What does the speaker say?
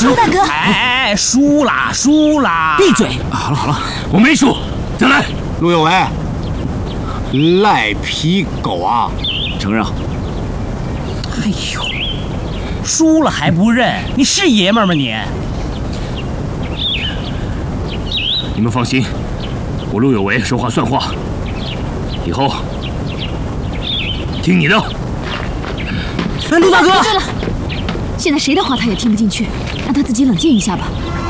陆大哥， 哎，输啦！ 闭嘴！ 好了，我没输，再来。 陆有为，赖皮狗啊！ 承让。 哎呦，输了还不认，你是爷们儿吗你？ 你们放心，我陆有为说话算话，以后听你的。 陆大哥， 对了，现在谁的话他也听不进去，让他自己冷静一下吧。